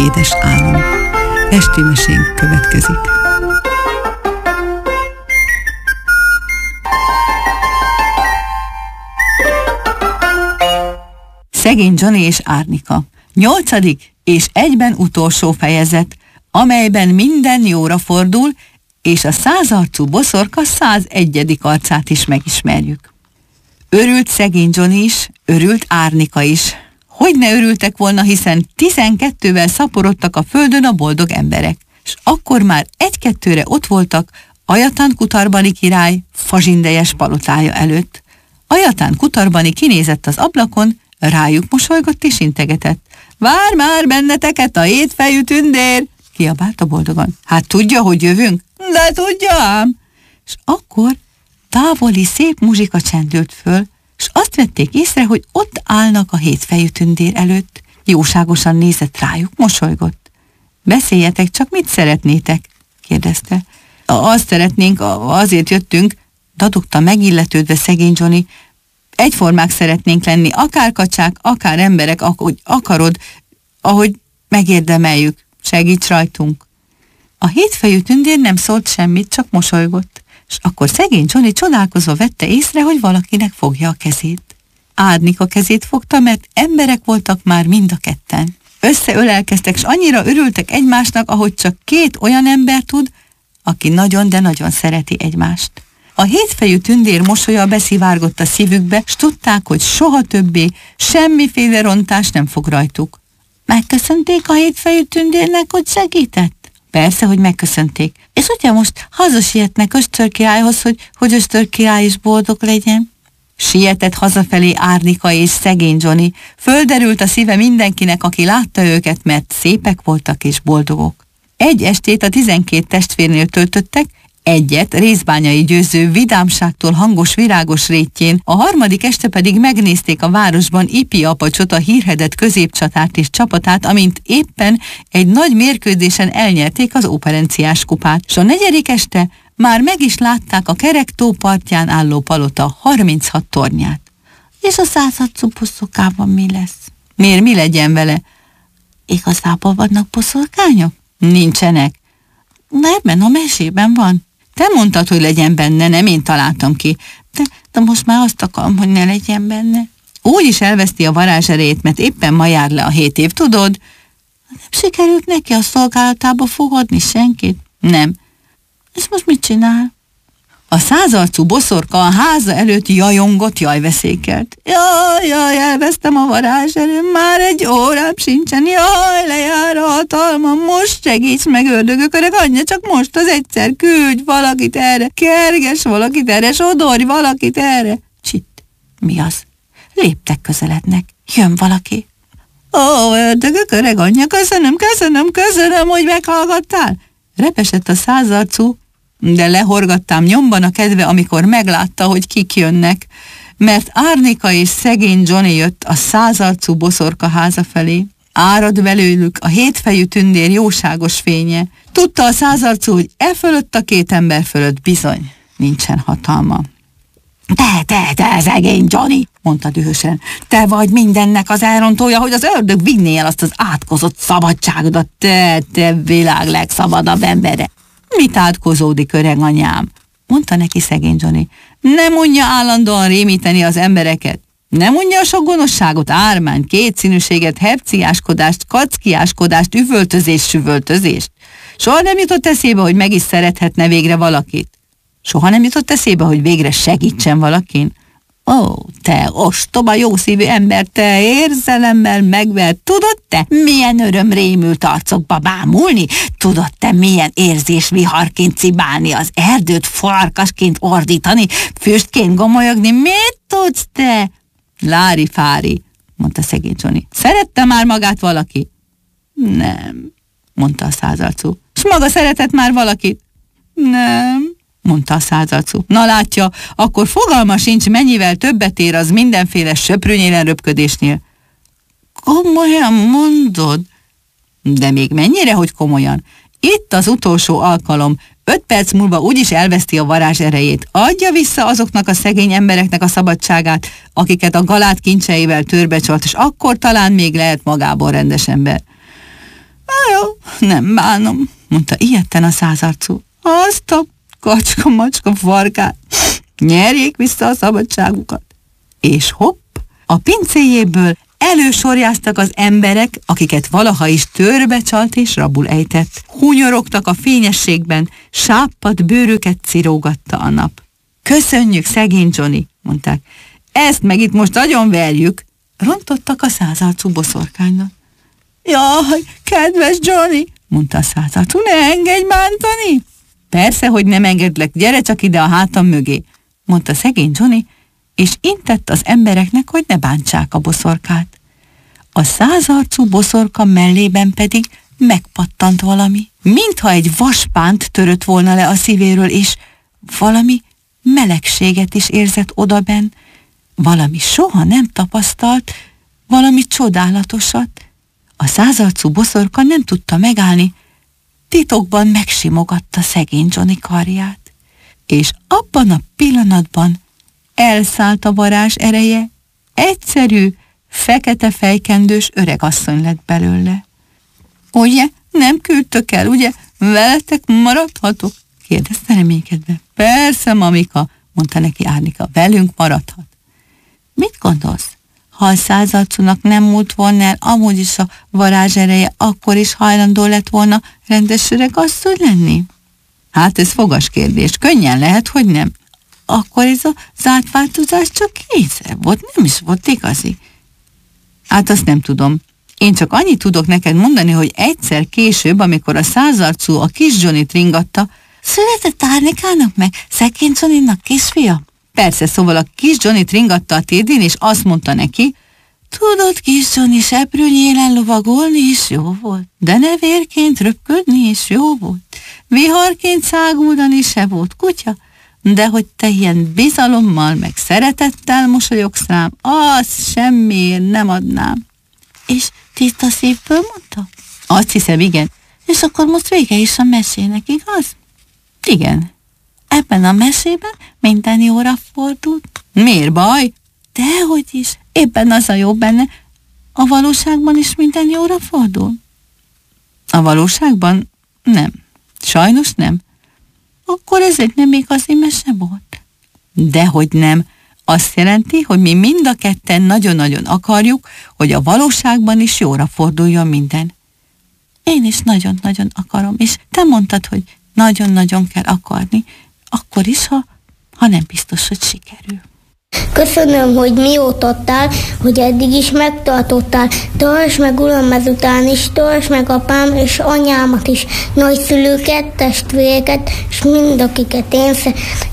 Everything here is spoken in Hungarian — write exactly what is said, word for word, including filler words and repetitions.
édes álom. Esti mesénk következik. Szegény Johnny és Árnika. Nyolcadik és egyben utolsó fejezet, amelyben minden jóra fordul, és a százarcú boszorka százegyedik arcát is megismerjük. Örült szegény Johnny is, örült Árnika is. Hogy ne örültek volna, hiszen tizenkettővel szaporodtak a földön a boldog emberek, és akkor már egy-kettőre ott voltak Ajatán Kutarbani király fazsindejes palotája előtt. Ajatán Kutarbani kinézett az ablakon, rájuk mosolygott és integetett. Vár már benneteket a hétfejű tündér! Kiabálta boldogan. Hát tudja, hogy jövünk? De tudja ám! És akkor távoli szép muzsika csendült föl, és azt vették észre, hogy ott állnak a hétfejű tündér előtt. Jóságosan nézett rájuk, mosolygott. Beszéljetek, csak mit szeretnétek? Kérdezte. Azt szeretnénk, azért jöttünk, dadogta megilletődve szegény Johnny. Egyformák szeretnénk lenni, akár kacsák, akár emberek, ahogy akarod, ahogy megérdemeljük. Segíts rajtunk. A hétfejű tündér nem szólt semmit, csak mosolygott, és akkor szegény Johnny csodálkozva vette észre, hogy valakinek fogja a kezét. Árnika kezét fogta, mert emberek voltak már mind a ketten. Összeölelkeztek, és annyira örültek egymásnak, ahogy csak két olyan ember tud, aki nagyon, de nagyon szereti egymást. A hétfejű tündér mosolya beszivárgott a szívükbe, s tudták, hogy soha többé semmiféle rontás nem fog rajtuk. Megköszönték a hétfejű tündérnek, hogy segített? Persze, hogy megköszönték. És ugye most hazasietnek Ösztör királyhoz, hogy, hogy Ösztör király is boldog legyen? Sietett hazafelé Árnika és szegény Johnny. Földerült a szíve mindenkinek, aki látta őket, mert szépek voltak és boldogok. Egy estét a tizenkét testvérnél töltöttek, egyet Részbányai Győző vidámságtól hangos virágos rétjén, a harmadik este pedig megnézték a városban Ipi apacsot, a hírhedett középcsatárt és csapatát, amint éppen egy nagy mérkőzésen elnyerték az operenciás kupát, s a negyedik este már meg is látták a kerek tó partján álló palota harminchat tornyát. És a századszú boszorkában mi lesz? Miért mi legyen vele? Igazából vannak boszorkányok? Nincsenek. De ebben a mesében van. Te mondtad, hogy legyen benne, nem én találtam ki. De, de most már azt akarom, hogy ne legyen benne. Úgy is elveszti a varázserejét, mert éppen ma jár le a hét év, tudod? Nem sikerült neki a szolgálatába fogadni senkit? Nem. És most mit csinál? A százarcú boszorka a háza előtt jajongott, jajveszékelt. Jaj, jaj, elvesztem a varázserőm, már egy órám sincsen, jaj, lejár a hatalmam, most segíts meg, ördögök öreg anyja, csak most az egyszer küldj valakit erre, kerges valakit erre, sodorj valakit erre. Csitt, mi az? Léptek közelednek, jön valaki. Ó, ördögök öreg anyja, köszönöm, köszönöm, köszönöm, hogy meghallgattál. Repesett a százarcú, de lehorgattam nyomban a kedve, amikor meglátta, hogy kik jönnek, mert Árnika és szegény Johnny jött a százarcú boszorka háza felé. Árad belőlük a hétfejű tündér jóságos fénye. Tudta a százarcú, hogy e fölött a két ember fölött bizony nincsen hatalma. Te, te, te, szegény Johnny, mondta dühösen, te vagy mindennek az elrontója, hogy az ördög vinné el azt az átkozott szabadságodat, te, te világ legszabadabb embere. Mit átkozódik, öreg anyám? Mondta neki szegény Johnny. Nem mondja állandóan rémíteni az embereket. Nem mondja a sok gonoszságot, ármány, kétszínűséget, herciáskodást, kackiáskodást, üvöltözést, süvöltözést. Soha nem jutott eszébe, hogy meg is szerethetne végre valakit. Soha nem jutott eszébe, hogy végre segítsen valakin. Ó, te ostoba, jószívű ember, te érzelemmel megvert. Tudod te, milyen öröm rémült arcokba bámulni? Tudod te, milyen érzés viharként cibálni, az erdőt farkasként ordítani, füstként gomolyogni? Mit tudsz te? Lári-fári, mondta szegény Johnny. Szerette már magát valaki? Nem, mondta a százarcú. S maga szeretett már valakit? Nem, mondta a százarcú. Na látja, akkor fogalma sincs, mennyivel többet ér az mindenféle söprűnyélen röpködésnél. Komolyan mondod? De még mennyire, hogy komolyan? Itt az utolsó alkalom. Öt perc múlva úgyis elveszti a varázs erejét. Adja vissza azoknak a szegény embereknek a szabadságát, akiket a galát kincseivel törbecsalt, és akkor talán még lehet magából rendes ember. Nem bánom, mondta ijedten a százarcú. Azt a kacska-macska farkát. Nyerjék vissza a szabadságukat. És hopp, a pincéjéből elősorjáztak az emberek, akiket valaha is törbe csalt és rabul ejtett. Hunyorogtak a fényességben, sápadt bőrüket cirógatta a nap. Köszönjük, szegény Johnny, mondták. Ezt meg itt most nagyon verjük. Rontottak a százarcú boszorkánynak. Jaj, kedves Johnny, mondta a százarcú, ne engedj bántani. Persze, hogy nem engedlek, gyere csak ide a hátam mögé, mondta szegény Johnny, és intett az embereknek, hogy ne bántsák a boszorkát. A százarcú boszorka mellében pedig megpattant valami, mintha egy vaspánt törött volna le a szívéről, és valami melegséget is érzett odabenn, valami soha nem tapasztalt, valami csodálatosat. A százarcú boszorka nem tudta megállni, titokban megsimogatta szegény Johnny karját, és abban a pillanatban elszállt a varázs ereje, egyszerű, fekete fejkendős öregasszony lett belőle. Ugye, nem küldtök el, ugye? Veletek maradhatok? Kérdezte reménykedve. Persze, mamika, mondta neki Árnika, velünk maradhat. Mit gondolsz? Ha a százarcúnak nem múlt volna el amúgy is a varázs ereje, akkor is hajlandó lett volna rendes öregasszony lenni? Hát ez fogas kérdés, könnyen lehet, hogy nem. Akkor ez az átváltozás csak kétszer volt, nem is volt igazi. Hát azt nem tudom. Én csak annyit tudok neked mondani, hogy egyszer később, amikor a százarcú a kis Johnnyt ringatta, született Árnikának meg szegény Johnnynak kisfia? Persze, szóval a kis Johnnyt ringatta a térdén, és azt mondta neki, tudod, kis Johnny, seprűnyélen lovagolni is jó volt, de nevérként röpködni is jó volt, viharként száguldani se volt kutya, de hogy te ilyen bizalommal, meg szeretettel mosolyogsz rám, azt semmiért nem adnám. És tiszta szívből mondta? Azt hiszem, igen. És akkor most vége is a mesének, igaz? Igen. Ebben a mesében minden jóra fordult. Miért baj? Dehogy is. Éppen az a jó benne. A valóságban is minden jóra fordul? A valóságban nem. Sajnos nem. Akkor ez egy nem igazi mese volt. Dehogy nem. Azt jelenti, hogy mi mind a ketten nagyon-nagyon akarjuk, hogy a valóságban is jóra forduljon minden. Én is nagyon-nagyon akarom, és te mondtad, hogy nagyon-nagyon kell akarni, akkor is, ha, ha nem biztos, hogy sikerül. Köszönöm, hogy mióta adtál, hogy eddig is megtartottál. Tartsd meg, Uram, ezután is, tartsd meg apám és anyámat is, nagyszülőket, testvéreket, és mind akiket én szeretem.